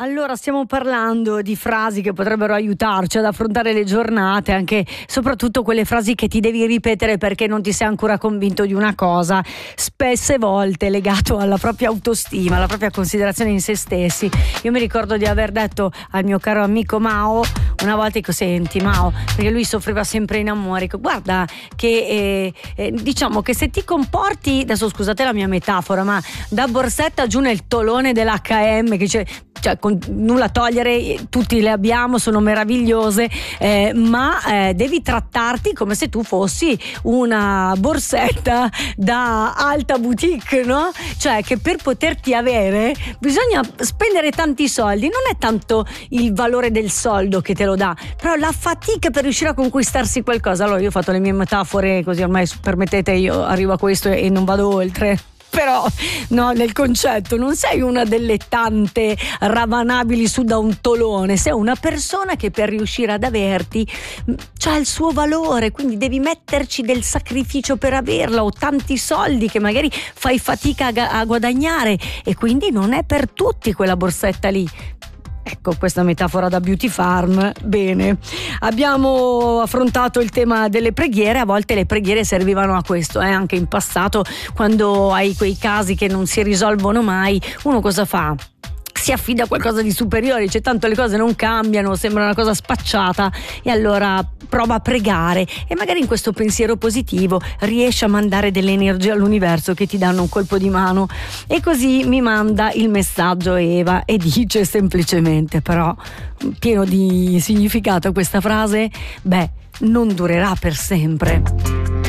Allora, stiamo parlando di frasi che potrebbero aiutarci ad affrontare le giornate, anche soprattutto quelle frasi che ti devi ripetere perché non ti sei ancora convinto di una cosa, spesse volte legato alla propria autostima, alla propria considerazione in se stessi. Io mi ricordo di aver detto al mio caro amico Mao una volta, dico: senti Mao, perché lui soffriva sempre in amore, dico: guarda che diciamo che se ti comporti, adesso scusate la mia metafora, ma da borsetta giù nel tolone dell'H&M, che cioè con nulla togliere, tutti le abbiamo, sono meravigliose, ma devi trattarti come se tu fossi una borsetta da alta boutique, no? Cioè che per poterti avere bisogna spendere tanti soldi, non è tanto il valore del soldo che te lo dà, però la fatica per riuscire a conquistarsi qualcosa. Allora io ho fatto le mie metafore così, ormai permettete, io arrivo a questo e non vado oltre. Però no, nel concetto non sei una delle tante ravanabili su da un tolone, sei una persona che per riuscire ad averti c'ha il suo valore, quindi devi metterci del sacrificio per averla, o tanti soldi che magari fai fatica a guadagnare, e quindi non è per tutti quella borsetta lì. Ecco, questa metafora da beauty farm. Bene, abbiamo affrontato il tema delle preghiere. A volte le preghiere servivano a questo, anche in passato, quando hai quei casi che non si risolvono mai, uno cosa fa? Si affida a qualcosa di superiore, dice: tanto le cose non cambiano, sembra una cosa spacciata, e allora prova a pregare, e magari in questo pensiero positivo riesce a mandare delle energie all'universo che ti danno un colpo di mano. E così mi manda il messaggio Eva e dice semplicemente, però pieno di significato questa frase: beh, non durerà per sempre.